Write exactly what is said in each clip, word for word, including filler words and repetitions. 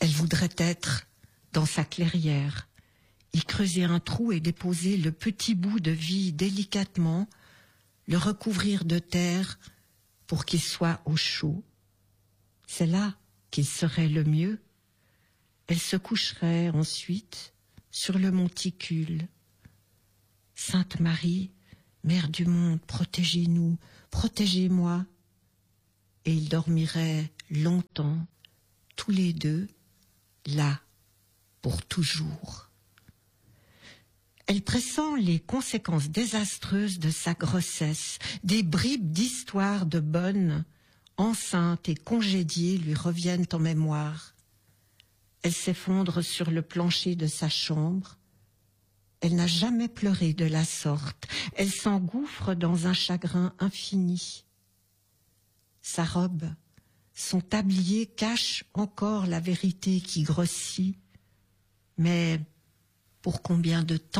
Elle voudrait être dans sa clairière, y creuser un trou et déposer le petit bout de vie délicatement, le recouvrir de terre pour qu'il soit au chaud. C'est là qu'il serait le mieux. Elle se coucherait ensuite sur le monticule. Sainte Marie, Mère du monde, protégez-nous, protégez-moi. Et ils dormiraient longtemps, tous les deux, là, pour toujours. Elle pressent les conséquences désastreuses de sa grossesse. Des bribes d'histoires de bonne, enceinte et congédiée lui reviennent en mémoire. Elle s'effondre sur le plancher de sa chambre. Elle n'a jamais pleuré de la sorte. Elle s'engouffre dans un chagrin infini. Sa robe, son tablier cachent encore la vérité qui grossit. Mais pour combien de temps ?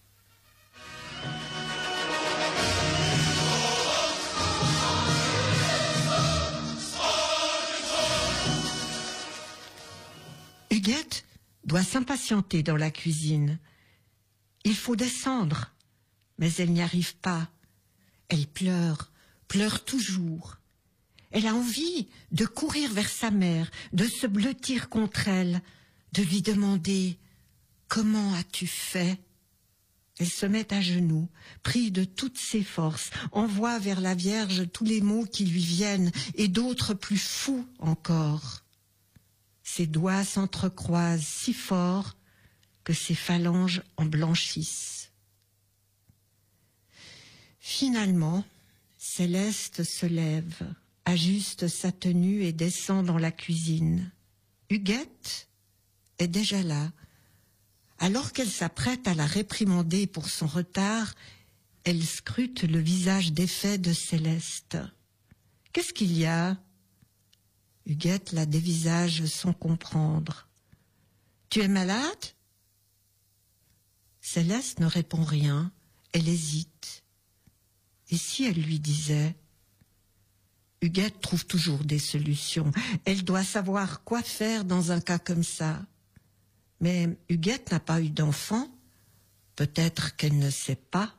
Huguette doit s'impatienter dans la cuisine. Il faut descendre, mais elle n'y arrive pas. Elle pleure, pleure toujours. Elle a envie de courir vers sa mère, de se blottir contre elle, de lui demander « Comment as-tu fait ?» Elle se met à genoux, prie de toutes ses forces, envoie vers la Vierge tous les mots qui lui viennent et d'autres plus fous encore. Ses doigts s'entrecroisent si fort que ses phalanges en blanchissent. Finalement, Céleste se lève, ajuste sa tenue et descend dans la cuisine. Huguette est déjà là. Alors qu'elle s'apprête à la réprimander pour son retard, elle scrute le visage défait de Céleste. « Qu'est-ce qu'il y a ?» Huguette la dévisage sans comprendre. « Tu es malade ?» Céleste ne répond rien, elle hésite. Et si elle lui disait ? Huguette trouve toujours des solutions. Elle doit savoir quoi faire dans un cas comme ça. Mais Huguette n'a pas eu d'enfant. Peut-être qu'elle ne sait pas.